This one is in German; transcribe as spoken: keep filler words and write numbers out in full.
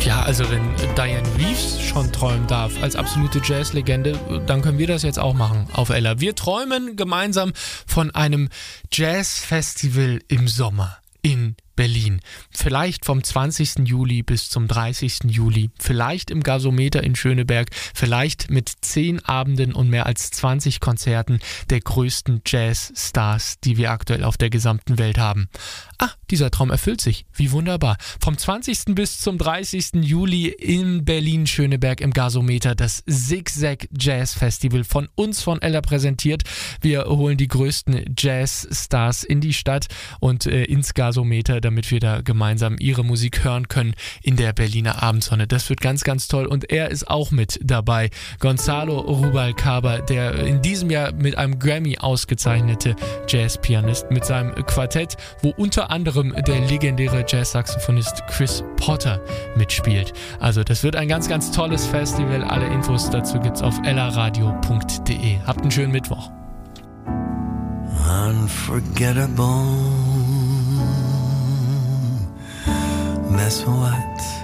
Ja, also wenn Diane Reeves schon träumen darf als absolute Jazzlegende, dann können wir das jetzt auch machen auf Ella. Wir träumen gemeinsam von einem Jazzfestival im Sommer in Berlin. Vielleicht vom zwanzigsten Juli bis zum dreißigsten Juli. Vielleicht im Gasometer in Schöneberg. Vielleicht mit zehn Abenden und mehr als zwanzig Konzerten der größten Jazzstars, die wir aktuell auf der gesamten Welt haben. Ah, dieser Traum erfüllt sich. Wie wunderbar. Vom zwanzigsten bis zum dreißigsten Juli in Berlin-Schöneberg im Gasometer das Zigzag Jazz Festival von uns von Ella präsentiert. Wir holen die größten Jazzstars in die Stadt und äh, ins Gasometer, damit wir da gemeinsam ihre Musik hören können in der Berliner Abendsonne. Das wird ganz, ganz toll und er ist auch mit dabei. Gonzalo Rubalcaba, der in diesem Jahr mit einem Grammy ausgezeichnete Jazzpianist mit seinem Quartett, wo unter anderem der legendäre Jazzsaxophonist Chris Potter mitspielt. Also das wird ein ganz, ganz tolles Festival. Alle Infos dazu gibt's auf ellaradio punkt de. Habt einen schönen Mittwoch. Unforgettable. That's what